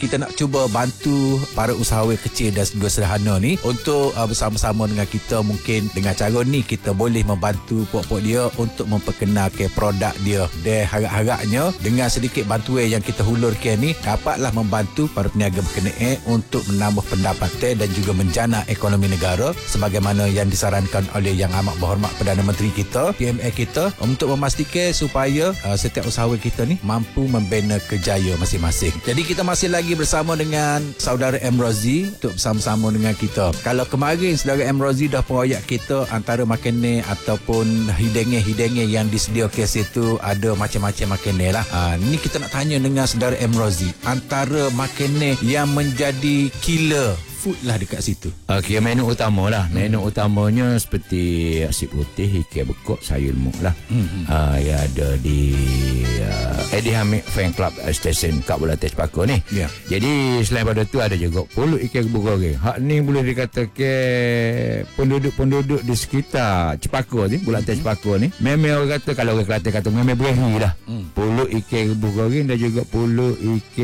kita nak cuba bantu para usahawan kecil dan juga sederhana ni untuk bersama-sama dengan kita. Mungkin dengan cara ni kita boleh membantu puak-puak dia untuk memperkenalkan produk dia. Dan harap-harapnya dengan sedikit bantuan yang kita hulurkan ni dapatlah membantu para peniaga berkenaan untuk menambah pendapatan dan juga menjana ekonomi negara sebagaimana yang disarankan oleh Yang Amat Berhormat Perdana Menteri kita, PMA kita, untuk memastikan supaya setiap usahawan kita ni mampu membina kejayaan masing-masing. Jadi kita masih lagi bersama dengan saudara M. Rozi untuk bersama-sama dengan kita. Kalau kemarin saudara M. Rozi dah peroyak kita antara makanan ataupun hidangan-hidangan yang disediakan situ ada macam-macam makanan lah. Ni kita nak tanya dengan saudara M. Rozi, antara makanan yang menjadi killer food lah dekat situ. Okey, menu utama lah. Menu utamanya seperti nasi putih, ikan bekok, sayur lemuk lah. Yang ada di Eddie Hamid Fan Club Station Kak Bola Teh Cepaka ni. Yeah. Jadi selain pada tu ada juga pulut ikan bergoreng. Hak ni boleh dikatakan penduduk-penduduk di sekitar Cepaka ni, Bola Teh Cepaka ni, memang orang kata, kalau orang Kelantan kata memang berahi lah. Pulut ikan bergoreng dan juga pulut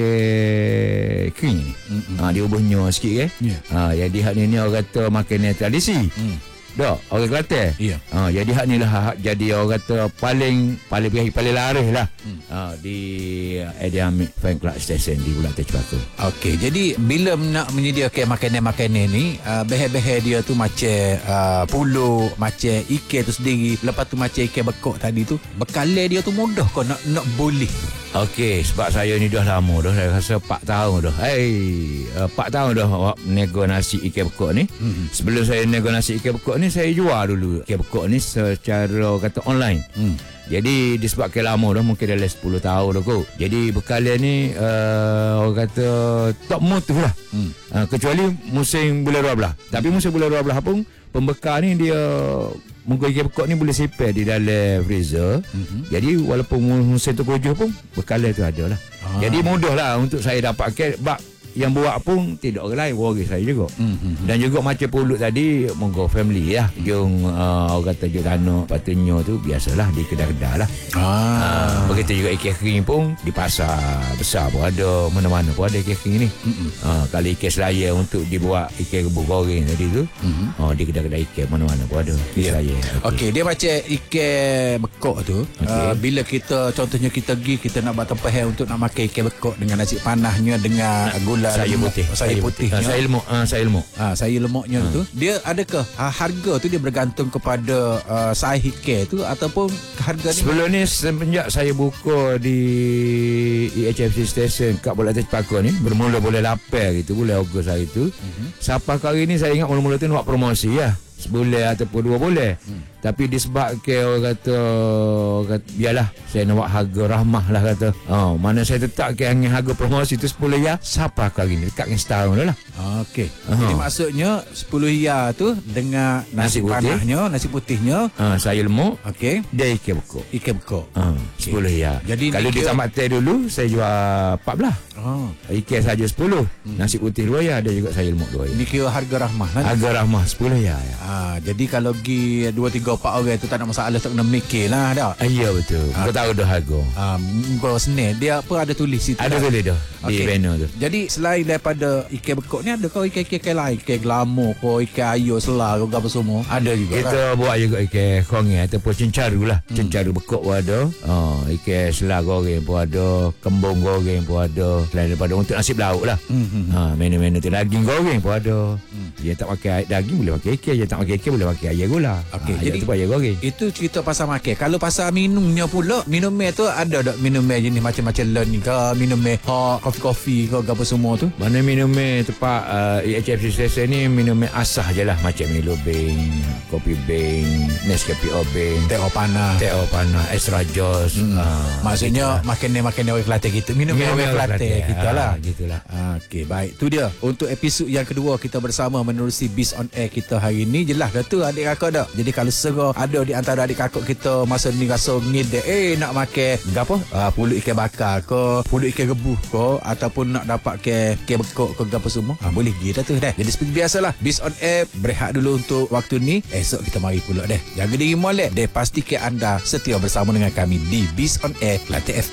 ikan kering ni. Dia ubahnya sikit kan. Jadi hak ni orang kata makanan tradisi. Dak, orang Kelantan. Jadi hak ni lah jadi orang kata paling berakhir, paling laris lah. Di Eddie Hamid Fan Club Station di Bola Teh Cepaka. Okey, jadi bila nak menyediakan makanan-makanan ni, bahan-bahan dia tu macam pulut, macam ikan tu sendiri, lepas tu macam ikan bekok tadi tu, bekalan dia tu mudah kau nak boleh. Okey, sebab saya ni dah lama dah, saya rasa 4 tahun dah. 4 tahun dah nego nasi ikan bekok ni. Sebelum saya nego nasi ikan bekok ni, saya jual dulu ikan bekok ni secara kata online. Jadi disebabkan lama dah, mungkin dalam 10 tahun dah kot. Jadi bekalan ni orang kata top mutu lah. Kecuali musim bulan 12. Tapi musim bulan 12 pun pembekal ni dia mungkin ikan bekok ni boleh simpan di dalam freezer. Jadi walaupun musim terkujuh pun bekalan tu ada lah. Jadi mudah lah untuk saya dapatkan. Yang buat pun tidak orang lain, orang saya juga. Dan juga macam pulut tadi, monggo family lah. Jom orang kata jom tanah patutnya tu biasalah di kedai-kedai lah. Begitu juga ikan kering pun di pasar besar pun ada, mana-mana pun ada ikan kering ni. Kalau ikan selaya untuk dibuat ikan rebus goreng tadi tu, di kedai-kedai ikan mana-mana pun ada ikan selaya. Okey, dia macam ikan bekok tu. Bila kita contohnya kita pergi, kita nak buat tempahan untuk nak makan ikan bekok dengan nasi panahnya, dengan gula sayur putihnya, sayur lemuk. Sayur lemuknya tu, dia adakah harga tu dia bergantung kepada saiz ikan tu ataupun harga ni? Sebelum ni semenjak saya buka di EHFC Station Kak Bola Teh Cepaka ni, bermula bulan 8 gitu, bulan Ogos hari tu. Sampai kali ni saya ingat mula-mula tu nak promosi lah, sebulan ataupun 2 bulan. Tapi disebabkan orang kata biarlah saya nak buat harga rahmah lah kata. Mana saya tetapkan harga promosi tu 10 ya sampai kali ni dekat dengan setahun dah lah. Okey. Jadi maksudnya 10 ya tu dengan nasi panahnya, nasi putihnya, sayur lemuk, okey, dan ikan bekok. Ikan bekok. 10 ya. Jadi kalau di tamat teh dulu saya jual 14. Ikan saja 10. Nasi putih 2 ya, ada juga sayur lemuk 2 ya. Ini kira harga rahmah kan? Harga rahmah 10 ya. Jadi kalau pergi 2-3-4 orang tu tak ada masalah, tak kena mikir lah dah. Ya betul. Kau tahu dah harga. Kau senil. Dia apa ada tulis situ? Ada tulis dah di banner tu. Jadi selain daripada ikan bekok ni, ada kau ikan-ikan lain? Ikan gelamuk kau, ikan ayo selah kau apa semua? Ada juga. Kita buat juga ikan kongen ataupun cencaru lah. Cencaru bekok pun ada. Ikan selah goreng pun ada. Kembung goreng pun ada. Selain daripada untuk nasi belauk lah. Menu-menu tu daging goreng pun ada. Dia tak pakai daging boleh pakai ikan. Dia tak pakai ikan boleh pakai air gula. Okey, jadi itu air goreng. Itu cerita pasal makan. Kalau pasal minumnya pula, minumnya tu ada tak minumnya jenis macam-macam lain ke, minumnya hot, kopi-kopi ke apa semua tu? Mana minumnya tempat EHFC Station ni minumnya asah je lah, macam Milo Bing, Kopi Bing, Nescafe Bing, teh panah, extra jos. Maksudnya makanan-makanan orang Kelantan gitu. Minumnya orang Kelantan gitulah. Gitulah. Okey, baik. Tu dia. Untuk episod yang kedua kita bersama menerusi Biz on Air kita hari ni. Jelas dah tu adik kakak dah. Jadi kalau segera ada di antara adik kakak kita masa ni rasa ngidek nak makan apa? Pulut ikan bakar ke, pulut ikan rebus ke, ataupun nak dapat ke bekok ke apa semua, boleh pergi dah tu dah. Jadi seperti biasalah, Biz on Air berehat dulu untuk waktu ni. Esok kita mari pula deh. Jaga diri molek deh, pastikan anda setia bersama dengan kami di Biz on Air Kelantan FM.